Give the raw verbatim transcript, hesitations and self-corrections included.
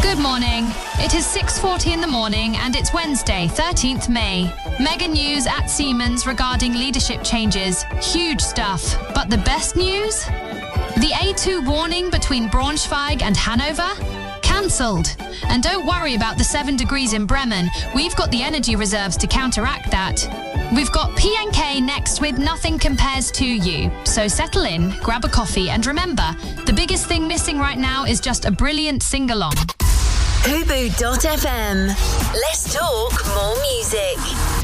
Good morning. It is six forty in the morning and it's Wednesday, thirteenth May. Mega news at Siemens regarding leadership changes. Huge stuff. But the best news? The A two warning between Braunschweig and Hanover? Cancelled. And don't worry about the seven degrees in Bremen. We've got the energy reserves to counteract that. We've got P N K next with Nothing Compares to You. So settle in, grab a coffee, and remember, the biggest thing missing right now is just a brilliant sing-along. Hubu dot f m. Let's talk more music.